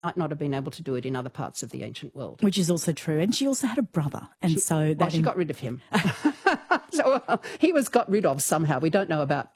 might not have been able to do it in other parts of the ancient world. Which is also true. And she also had a brother. And she got rid of him. So he was got rid of somehow. We don't know about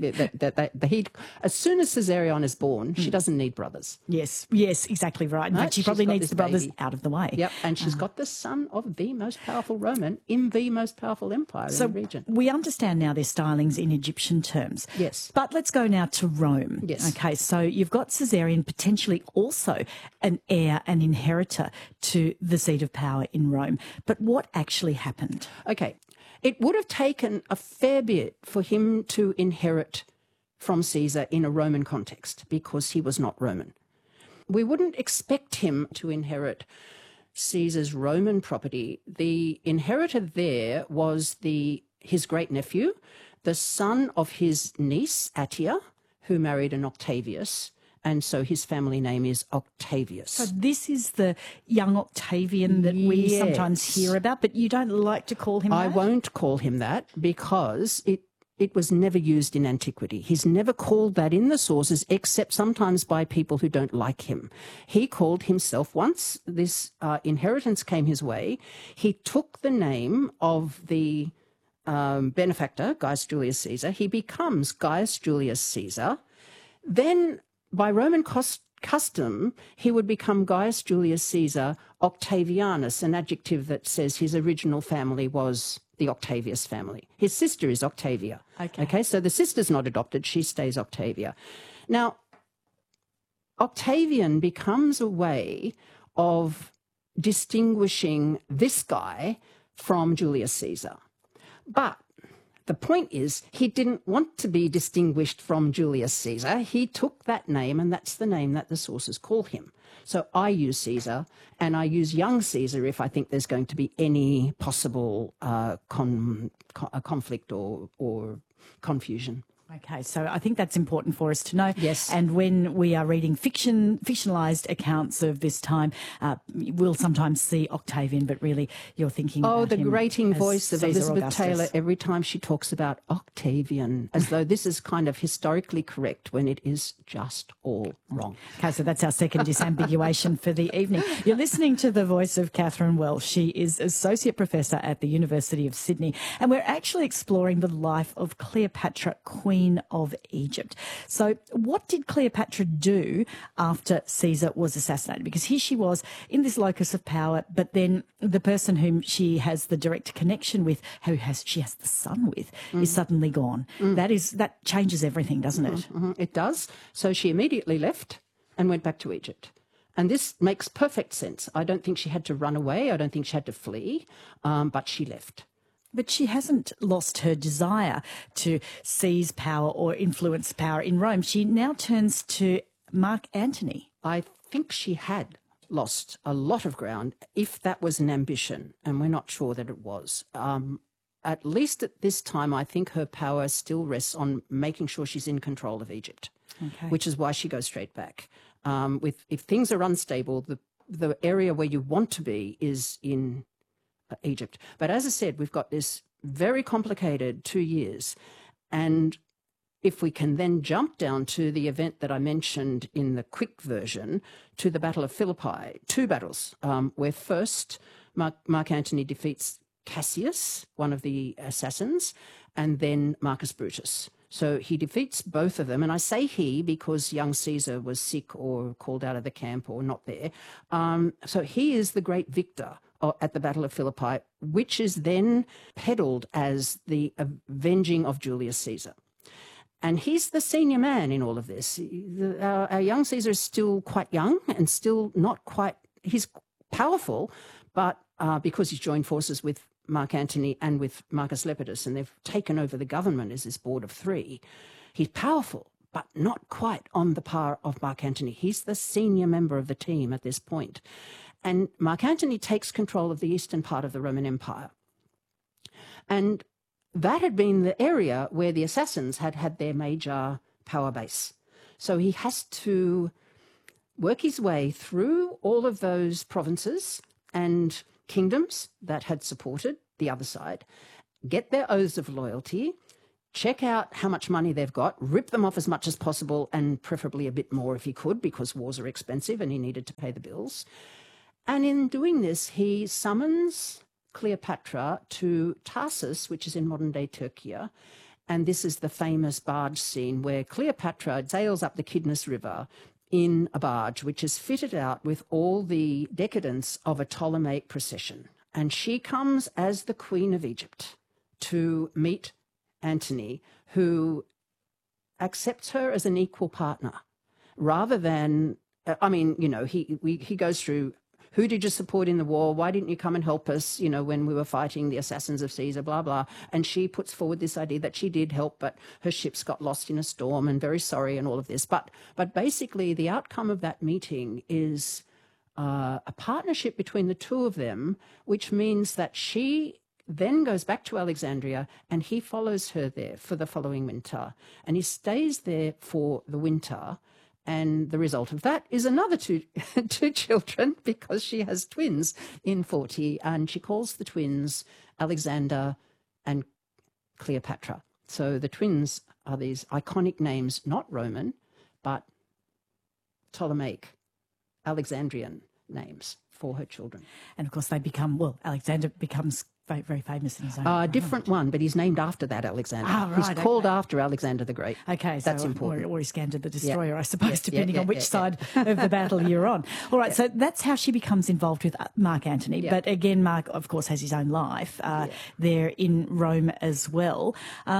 as soon as Caesarion is born, she doesn't need brothers. Yes, exactly right. In fact, she probably needs the brothers out of the way. Yep, and she's got the son of the most powerful Roman in the most powerful empire in the region. We understand now their stylings in Egyptian terms. Yes. But let's go now to Rome. Yes. Okay, so you've got Caesarion potentially also an heir, an inheritor to the seat of power in Rome. But what actually happened? Okay. It would have taken a fair bit for him to inherit from Caesar in a Roman context because he was not Roman. We wouldn't expect him to inherit Caesar's Roman property. The inheritor there was his great-nephew, the son of his niece, Attia, who married an Octavius, and so his family name is Octavius. So this is the young Octavian that we sometimes hear about, but you don't like to call him that? I won't call him that because it was never used in antiquity. He's never called that in the sources except sometimes by people who don't like him. He called himself, once this inheritance came his way, he took the name of the benefactor, Gaius Julius Caesar. He becomes Gaius Julius Caesar. Then by Roman custom, he would become Gaius Julius Caesar Octavianus, an adjective that says his original family was the Octavius family. His sister is Octavia. Okay, so the sister's not adopted. She stays Octavia. Now, Octavian becomes a way of distinguishing this guy from Julius Caesar. But the point is, he didn't want to be distinguished from Julius Caesar. He took that name, and that's the name that the sources call him. So I use Caesar, and I use young Caesar if I think there's going to be any possible conflict or confusion. Okay, so I think that's important for us to know. Yes. And when we are reading fictionalised accounts of this time, we'll sometimes see Octavian, but really you're thinking about the him grating voice of Caesar Elizabeth Augustus. Taylor every time she talks about Octavian, as though this is kind of historically correct when it is just all wrong. Okay, so that's our second disambiguation for the evening. You're listening to the voice of Catherine Welsh. She is Associate Professor at the University of Sydney, and we're actually exploring the life of Cleopatra, Queen of Egypt. So what did Cleopatra do after Caesar was assassinated? Because here she was in this locus of power, but then the person whom she has the direct connection with, she has the son with, is suddenly gone. That changes everything, doesn't it? It does. So she immediately left and went back to Egypt. And this makes perfect sense. I don't think she had to run away. I don't think she had to flee, but she left. But she hasn't lost her desire to seize power or influence power in Rome. She now turns to Mark Antony. I think she had lost a lot of ground, if that was an ambition, and we're not sure that it was. At least at this time, I think her power still rests on making sure she's in control of Egypt, which is why she goes straight back. If things are unstable, the area where you want to be is in Egypt. But as I said, we've got this very complicated 2 years. And if we can then jump down to the event that I mentioned in the quick version, to the Battle of Philippi, 2 battles, where first Mark Antony defeats Cassius, one of the assassins, and then Marcus Brutus. So he defeats both of them. And I say he because young Caesar was sick or called out of the camp or not there. So he is the great victor at the Battle of Philippi, which is then peddled as the avenging of Julius Caesar. And he's the senior man in all of this. Our young Caesar is still quite young and still not quite, he's powerful, but because he's joined forces with Mark Antony and with Marcus Lepidus, and they've taken over the government as this board of 3, he's powerful, but not quite on the par of Mark Antony. He's the senior member of the team at this point. And Mark Antony takes control of the eastern part of the Roman Empire. And that had been the area where the assassins had had their major power base. So he has to work his way through all of those provinces and kingdoms that had supported the other side, get their oaths of loyalty, check out how much money they've got, rip them off as much as possible, and preferably a bit more if he could, because wars are expensive and he needed to pay the bills. And in doing this, he summons Cleopatra to Tarsus, which is in modern-day Turkey. And this is the famous barge scene where Cleopatra sails up the Kidnus River in a barge, which is fitted out with all the decadence of a Ptolemaic procession. And she comes as the Queen of Egypt to meet Antony, who accepts her as an equal partner, rather than, he goes through, who did you support in the war? Why didn't you come and help us, when we were fighting the assassins of Caesar, blah, blah. And she puts forward this idea that she did help, but her ships got lost in a storm and very sorry and all of this. But basically the outcome of that meeting is a partnership between the two of them, which means that she then goes back to Alexandria and he follows her there for the following winter. And he stays there for the winter. And the result of that is another two children, because she has twins in 40, and she calls the twins Alexander and Cleopatra. So the twins are these iconic names, not Roman, but Ptolemaic, Alexandrian names for her children. And of course they become, Alexander becomes very, very famous in his own right. Different one, but he's named after that Alexander. Right, he's called after Alexander the Great. Okay, so that's important. Or Iskander the Destroyer, I suppose, depending on which side of the battle you're on. All right, so that's how she becomes involved with Mark Antony. But again, Mark, of course, has his own life there in Rome as well.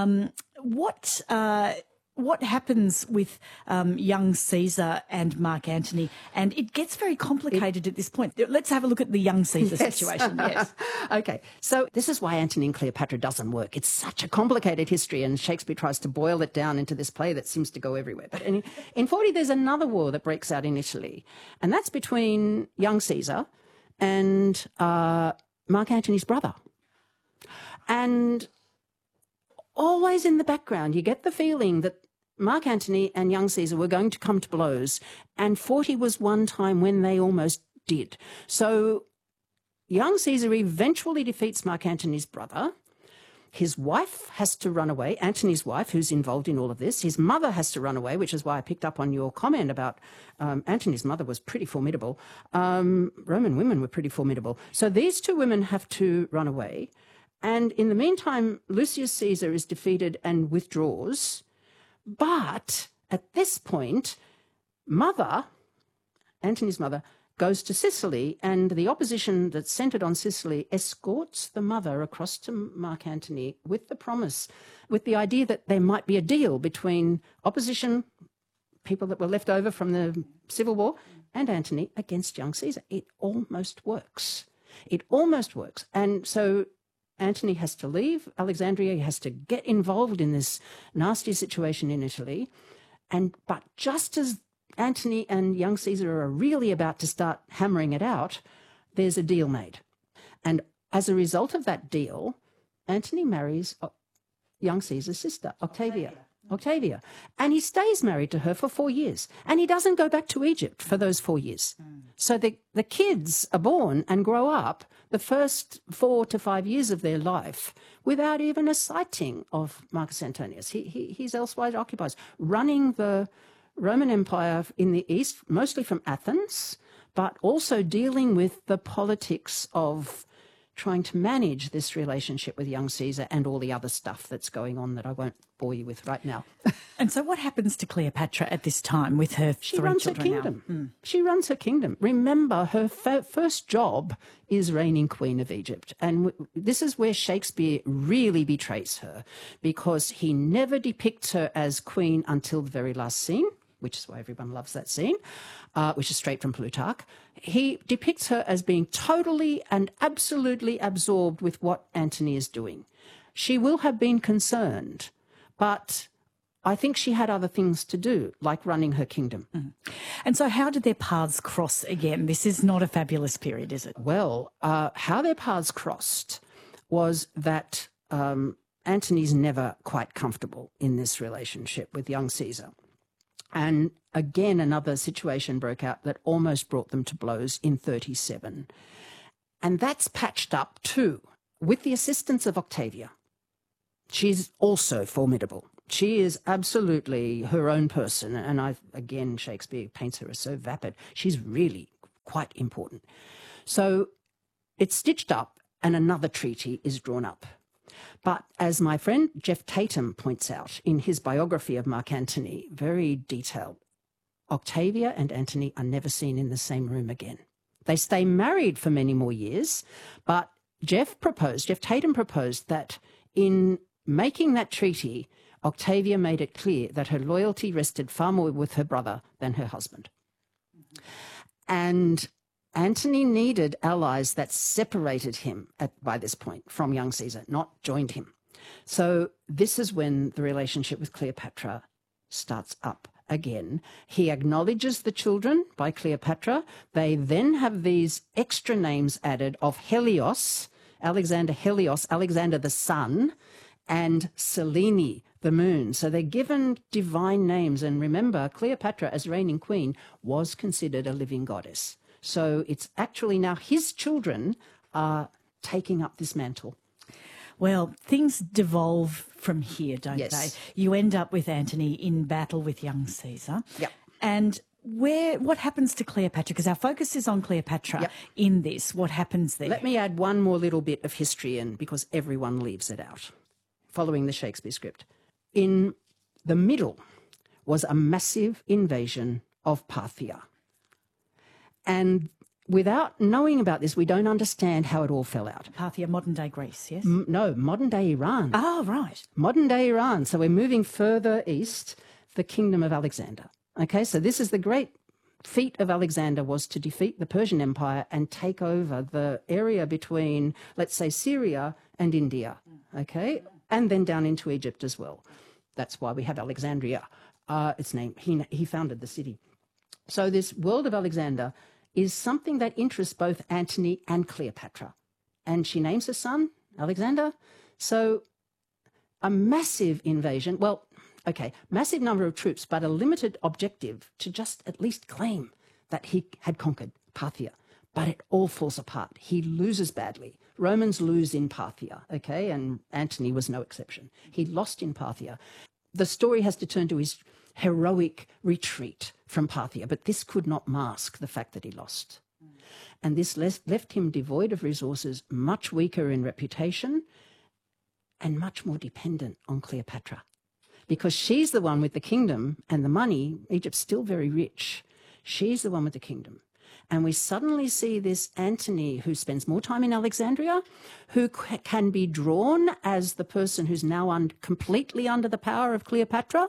What happens with young Caesar and Mark Antony? And it gets very complicated at this point. Let's have a look at the young Caesar situation. Yes. Okay. So this is why Antony and Cleopatra doesn't work. It's such a complicated history, and Shakespeare tries to boil it down into this play that seems to go everywhere. But in 40, there's another war that breaks out in Italy, and that's between young Caesar and Mark Antony's brother. And always in the background, you get the feeling that Mark Antony and young Caesar were going to come to blows, and 40 was one time when they almost did. So young Caesar eventually defeats Mark Antony's brother. His wife has to run away, Antony's wife, who's involved in all of this. His mother has to run away, which is why I picked up on your comment about Antony's mother was pretty formidable. Roman women were pretty formidable. So these two women have to run away. And in the meantime, Lucius Caesar is defeated and withdraws. But at this point, Antony's mother, goes to Sicily, and the opposition that's centred on Sicily escorts the mother across to Mark Antony with the promise, with the idea that there might be a deal between opposition, people that were left over from the Civil War, and Antony against young Caesar. It almost works. It almost works. And so Antony has to leave Alexandria. He has to get involved in this nasty situation in Italy. But just as Antony and young Caesar are really about to start hammering it out, there's a deal made. And as a result of that deal, Antony marries young Caesar's sister, Octavia. And he stays married to her for 4 years. And he doesn't go back to Egypt for those 4 years. So the kids are born and grow up the first 4 to 5 years of their life without even a sighting of Marcus Antonius. He's elsewhere occupied, running the Roman Empire in the east, mostly from Athens, but also dealing with the politics of trying to manage this relationship with young Caesar and all the other stuff that's going on that I won't bore you with right now. And so what happens to Cleopatra at this time with her She three runs her children kingdom. now? She runs her kingdom. Remember, her first job is reigning Queen of Egypt. And this is where Shakespeare really betrays her, because he never depicts her as queen until the very last scene, which is why everyone loves that scene, which is straight from Plutarch. He depicts her as being totally and absolutely absorbed with what Antony is doing. She will have been concerned, but I think she had other things to do, like running her kingdom. And so how did their paths cross again? This is not a fabulous period, is it? Well, how their paths crossed was that Antony's never quite comfortable in this relationship with young Caesar. And again, another situation broke out that almost brought them to blows in 37. And that's patched up too, with the assistance of Octavia. She's also formidable. She is absolutely her own person. And again, Shakespeare paints her as so vapid. She's really quite important. So it's stitched up and another treaty is drawn up. But as my friend Jeff Tatum points out in his biography of Mark Antony, very detailed, Octavia and Antony are never seen in the same room again. They stay married for many more years, but Jeff Tatum proposed that in making that treaty, Octavia made it clear that her loyalty rested far more with her brother than her husband. And Antony needed allies that separated him by this point from young Caesar, not joined him. So this is when the relationship with Cleopatra starts up again. He acknowledges the children by Cleopatra. They then have these extra names added of Helios, Alexander the sun, and Selene, the moon. So they're given divine names. And remember, Cleopatra, as reigning queen, was considered a living goddess. So it's actually now his children are taking up this mantle. Well, things devolve from here, don't they? You end up with Antony in battle with young Caesar. Yep. And what happens to Cleopatra? Because our focus is on Cleopatra in this. What happens there? Let me add one more little bit of history in, because everyone leaves it out, following the Shakespeare script. In the middle was a massive invasion of Parthia. And without knowing about this, we don't understand how it all fell out. Parthia, modern-day Greece, yes? No, modern-day Iran. Oh, right. Modern-day Iran. So we're moving further east, the kingdom of Alexander. Okay, so this is the great feat of Alexander, was to defeat the Persian Empire and take over the area between, let's say, Syria and India, okay, and then down into Egypt as well. That's why we have Alexandria. Its name, he founded the city. So this world of Alexander is something that interests both Antony and Cleopatra. And she names her son Alexander. So a massive invasion, well, okay, massive number of troops, but a limited objective to just at least claim that he had conquered Parthia. But it all falls apart. He loses badly. Romans lose in Parthia, okay, and Antony was no exception. He lost in Parthia. The story has to turn to his heroic retreat from Parthia, but this could not mask the fact that he lost. And this left him devoid of resources, much weaker in reputation, and much more dependent on Cleopatra. Because she's the one with the kingdom and the money. Egypt's still very rich. She's the one with the kingdom. And we suddenly see this Antony, who spends more time in Alexandria, who can be drawn as the person who's now completely under the power of Cleopatra.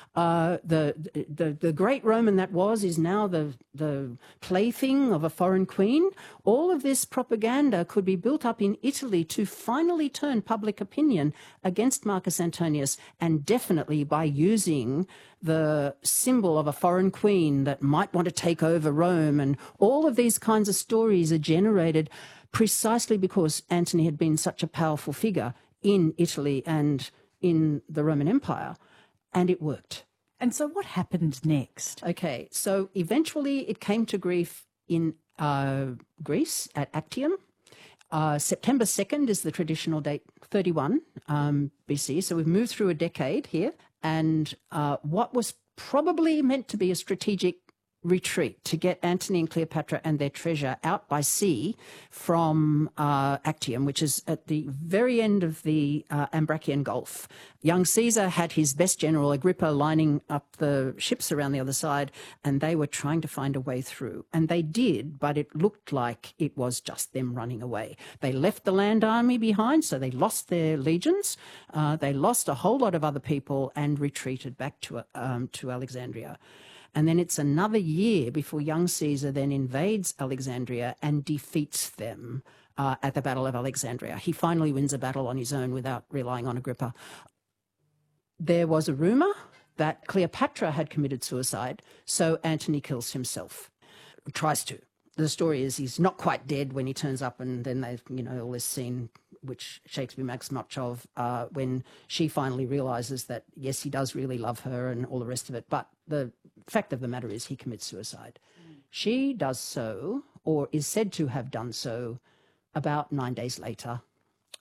The great Roman that was is now the plaything of a foreign queen. All of this propaganda could be built up in Italy to finally turn public opinion against Marcus Antonius, and definitely by using the symbol of a foreign queen that might want to take over Rome. And all of these kinds of stories are generated precisely because Antony had been such a powerful figure in Italy and in the Roman Empire, and it worked. And so what happened next? Okay, so eventually it came to grief in Greece at Actium. September 2nd is the traditional date, 31 BC. So we've moved through a decade here. And what was probably meant to be a strategic retreat to get Antony and Cleopatra and their treasure out by sea from Actium, which is at the very end of the Ambracian Gulf. Young Caesar had his best general, Agrippa, lining up the ships around the other side, and they were trying to find a way through. And they did, but it looked like it was just them running away. They left the land army behind, so they lost their legions. They lost a whole lot of other people and retreated back to Alexandria. And then it's another year before young Caesar then invades Alexandria and defeats them at the Battle of Alexandria. He finally wins a battle on his own without relying on Agrippa. There was a rumor that Cleopatra had committed suicide, so Antony kills himself, tries to. The story is he's not quite dead when he turns up, and then they've, all this scene which Shakespeare makes much of, when she finally realises that, yes, he does really love her and all the rest of it. But the fact of the matter is he commits suicide. She does so, or is said to have done so, about 9 days later,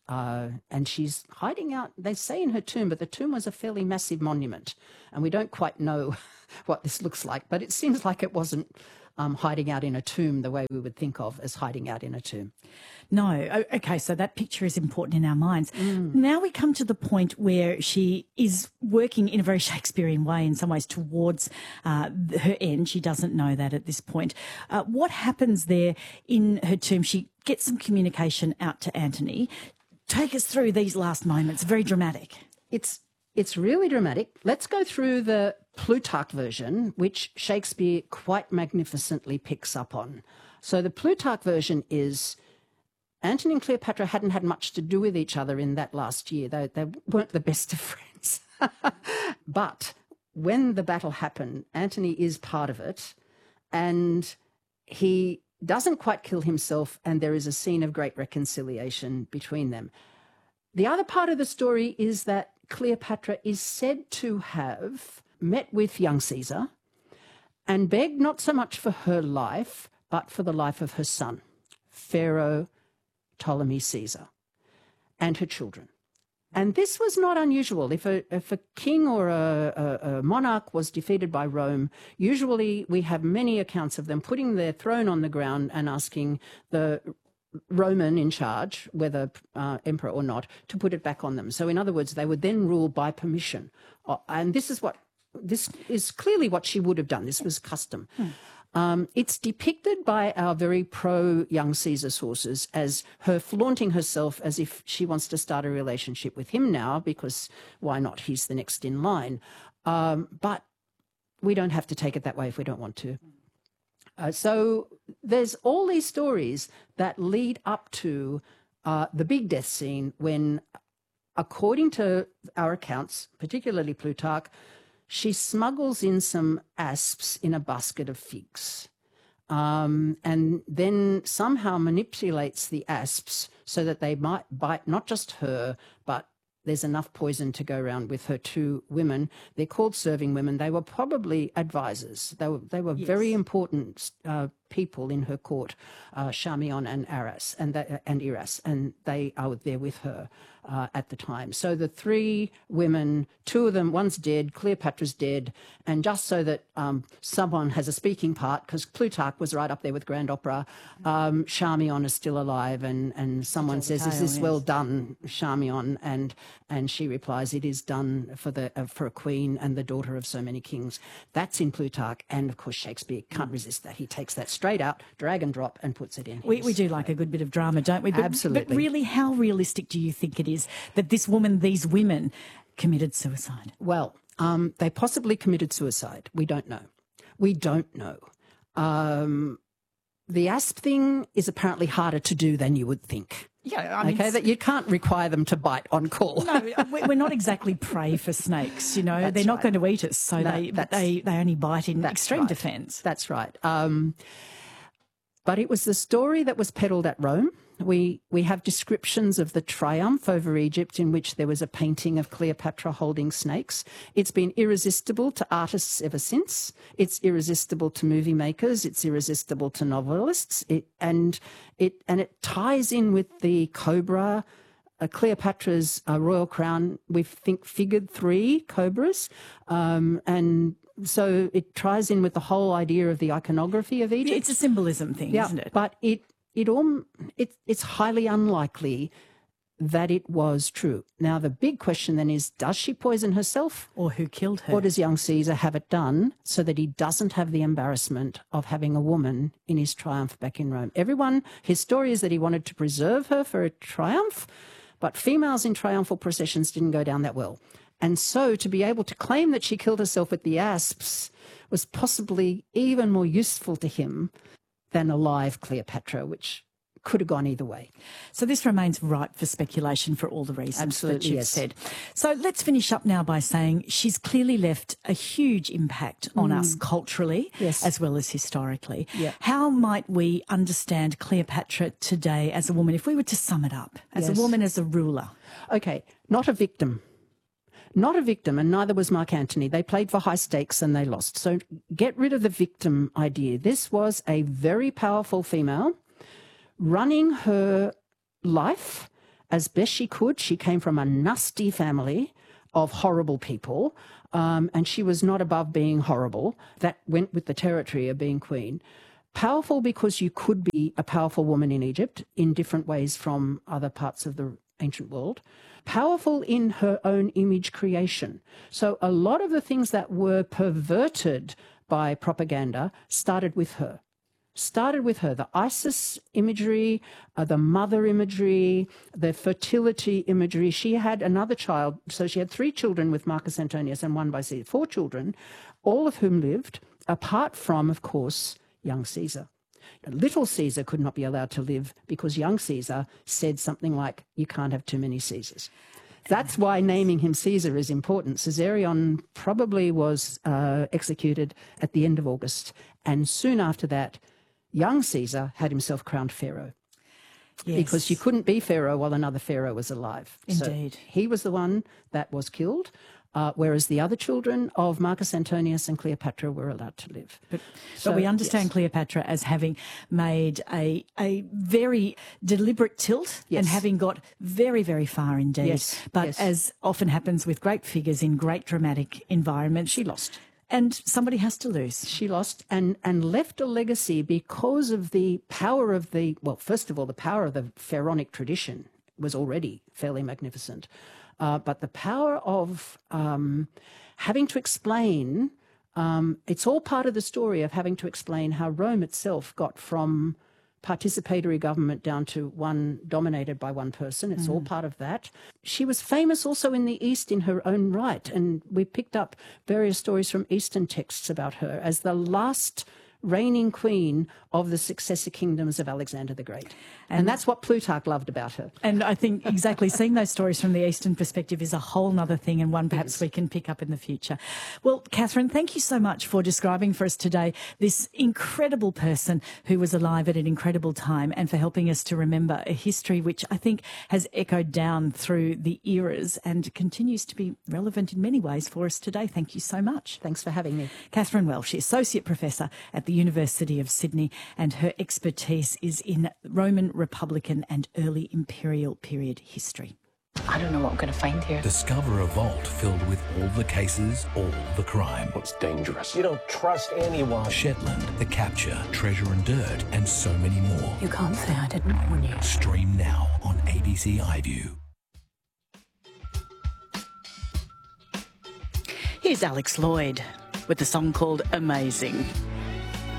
and she's hiding out, they say, in her tomb, but the tomb was a fairly massive monument, and we don't quite know what this looks like, but it seems like it wasn't hiding out in a tomb the way we would think of as hiding out in a tomb. No. Okay, so that picture is important in our minds. Now we come to the point where she is working in a very Shakespearean way in some ways towards her end. She doesn't know that at this point. What happens there in her tomb? She gets some communication out to Antony. Take us through these last moments. Very dramatic. It's really dramatic. Let's go through the Plutarch version, which Shakespeare quite magnificently picks up on. So the Plutarch version is Antony and Cleopatra hadn't had much to do with each other in that last year. They weren't the best of friends. But when the battle happened, Antony is part of it, and he doesn't quite kill himself, and there is a scene of great reconciliation between them. The other part of the story is that Cleopatra is said to have met with young Caesar and begged not so much for her life, but for the life of her son, Pharaoh Ptolemy Caesar, and her children. And this was not unusual. If a king or a monarch was defeated by Rome, usually we have many accounts of them putting their throne on the ground and asking the Roman in charge, whether emperor or not, to put it back on them. So in other words, they would then rule by permission. And this is clearly what she would have done. This was custom. It's depicted by our very pro-young Caesar sources as her flaunting herself as if she wants to start a relationship with him now, because why not? He's the next in line. But we don't have to take it that way if we don't want to. So there's all these stories that lead up to the big death scene when, according to our accounts, particularly Plutarch, she smuggles in some asps in a basket of figs, and then somehow manipulates the asps so that they might bite not just her, but there's enough poison to go around with her two women. They're called serving women. They were probably advisors. They were yes. very important people in her court, Charmion and Aras and Iras, and they are there with her at the time. So the three women, two of them, one's dead, Cleopatra's dead, and just so that someone has a speaking part, because Plutarch was right up there with Grand Opera, Charmion is still alive, and someone says, "Is this well done, Charmion?" And she replies, "It is done for a queen and the daughter of so many kings." That's in Plutarch, and of course Shakespeare can't resist that. He takes that straight out, drag and drop, and puts it in. We do like a good bit of drama, don't we? Absolutely. But really, how realistic do you think it is that these women committed suicide? Well, they possibly committed suicide. We don't know. We don't know. The asp thing is apparently harder to do than you would think. Yeah, I mean, okay, that you can't require them to bite on call. No, we're not exactly prey for snakes, you know. That's They're not right. going to eat us, so they only bite in extreme right. defence. That's right. But it was the story that was peddled at Rome. We have descriptions of the triumph over Egypt in which there was a painting of Cleopatra holding snakes. It's been irresistible to artists ever since. It's irresistible to movie makers. It's irresistible to novelists. And it ties in with the cobra. Cleopatra's royal crown, we think, figured 3 cobras. And so it ties in with the whole idea of the iconography of Egypt. It's a symbolism thing, isn't it? But it's highly unlikely that it was true. Now, the big question then is, does she poison herself? Or who killed her? Or does young Caesar have it done so that he doesn't have the embarrassment of having a woman in his triumph back in Rome? His story is that he wanted to preserve her for a triumph, but females in triumphal processions didn't go down that well. And so to be able to claim that she killed herself with the asps was possibly even more useful to him than a live Cleopatra, which could have gone either way. So this remains ripe for speculation for all the reasons that you've yes. said. So let's finish up now by saying she's clearly left a huge impact on us culturally yes. as well as historically. Yeah. How might we understand Cleopatra today as a woman, if we were to sum it up, as yes. a woman, as a ruler? Okay, not a victim. Not a victim, and neither was Mark Antony. They played for high stakes and they lost. So get rid of the victim idea. This was a very powerful female running her life as best she could. She came from a nasty family of horrible people, and she was not above being horrible. That went with the territory of being queen. Powerful because you could be a powerful woman in Egypt in different ways from other parts of the ancient world. Powerful in her own image creation. So a lot of the things that were perverted by propaganda started with her. The Isis imagery, the mother imagery, the fertility imagery. She had another child, so she had 3 children with Marcus Antonius and one by Caesar, 4 children, all of whom lived, apart from, of course, young Caesar. Little Caesar could not be allowed to live because young Caesar said something like, you can't have too many Caesars. That's why naming him Caesar is important. Caesarion probably was executed at the end of August, and soon after that, young Caesar had himself crowned pharaoh. Yes. Because you couldn't be pharaoh while another pharaoh was alive. Indeed. So he was the one that was killed, whereas the other children of Marcus Antonius and Cleopatra were allowed to live. But we understand Cleopatra as having made a very deliberate tilt and having got very, very far indeed. But as often happens with great figures in great dramatic environments, she lost. And somebody has to lose. She lost and left a legacy because of the power of first of all, the power of the pharaonic tradition was already fairly magnificent. But the power of having to explain, it's all part of the story of having to explain how Rome itself got from participatory government down to one dominated by one person. It's all part of that. She was famous also in the East in her own right, and we picked up various stories from Eastern texts about her as the last reigning queen of the successor kingdoms of Alexander the Great. And that's what Plutarch loved about her. And I think exactly seeing those stories from the Eastern perspective is a whole other thing, and one perhaps we can pick up in the future. Well, Catherine, thank you so much for describing for us today this incredible person who was alive at an incredible time, and for helping us to remember a history which I think has echoed down through the eras and continues to be relevant in many ways for us today. Thank you so much. Thanks for having me. Catherine Welsh, Associate Professor at the University of Sydney, and her expertise is in Roman, Republican and early imperial period history. I don't know what I'm going to find here. Discover a vault filled with all the cases, all the crime. It's dangerous. You don't trust anyone. Shetland, The Capture, Treasure and Dirt, and so many more. You can't say I didn't warn you. Stream now on ABC iView. Here's Alex Lloyd with a song called Amazing.